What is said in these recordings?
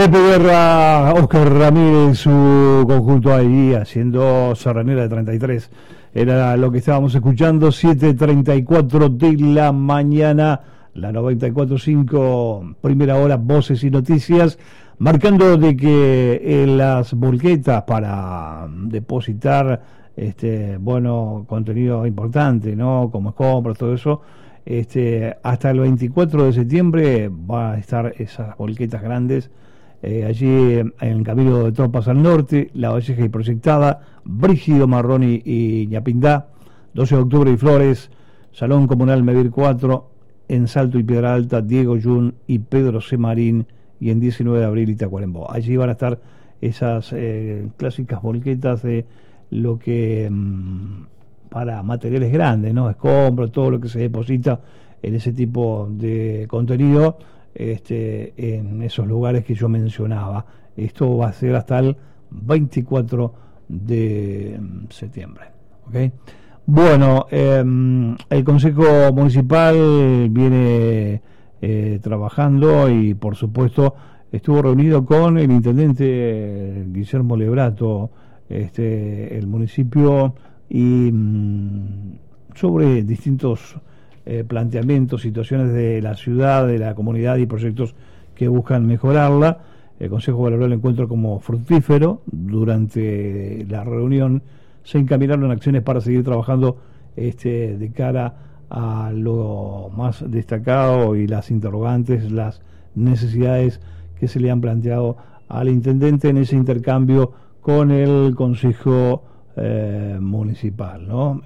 Pepe Guerra, Oscar Ramírez, su conjunto ahí haciendo Serranera de 33. Era lo que estábamos escuchando, 7:34 de la mañana, la 94.5, primera hora, voces y noticias, marcando de que las volquetas para depositar contenido importante, ¿no? Como compras, todo eso, hasta el 24 de septiembre va a estar esas volquetas grandes. Allí en el Camino de Tropas al Norte, La Valleja y Proyectada, Brígido, Marroni y Ñapindá, 12 de octubre y Flores, Salón Comunal Medir 4, en Salto y Piedra Alta, Diego Yun y Pedro C. Marín, y en 19 de abril Itacuarembó. Allí van a estar esas clásicas volquetas de lo que para materiales grandes, ¿no? Escombros, todo lo que se deposita en ese tipo de contenido. En esos lugares que yo mencionaba. Esto va a ser hasta el 24 de septiembre. ¿Okay? Bueno, el Consejo Municipal viene trabajando y por supuesto estuvo reunido con el intendente Guillermo Lebrato, el municipio, y sobre distintos planteamientos, situaciones de la ciudad, de la comunidad y proyectos que buscan mejorarla. El Consejo valoró el encuentro como fructífero. Durante la reunión se encaminaron acciones para seguir trabajando de cara a lo más destacado y las interrogantes, las necesidades que se le han planteado al intendente en ese intercambio con el Consejo municipal, ¿no?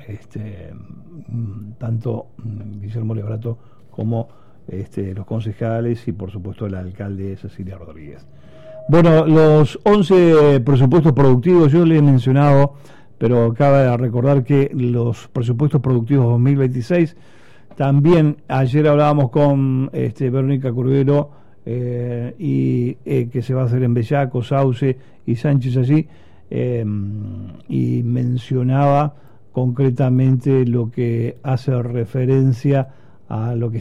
Tanto Guillermo Lebrato como los concejales y por supuesto el alcalde Cecilia Rodríguez. Bueno, los 11 presupuestos productivos, yo les he mencionado, pero cabe recordar que los presupuestos productivos 2026, también ayer hablábamos con Verónica Curvero, y que se va a hacer en Bellaco, Sauce y Sánchez allí, y mencionaba concretamente lo que hace referencia a lo que